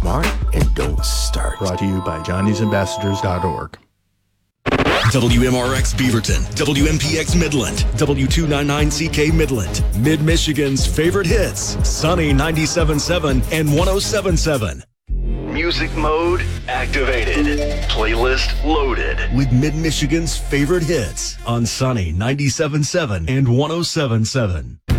smart and don't start. Brought to you by johnny'sambassadors.org. WMRX Beaverton, WMPX Midland, W299CK Midland, Mid-Michigan's favorite hits, Sunny 97.7 and 107.7. Music mode activated. Playlist loaded with Mid-Michigan's favorite hits on Sunny 97.7 and 107.7.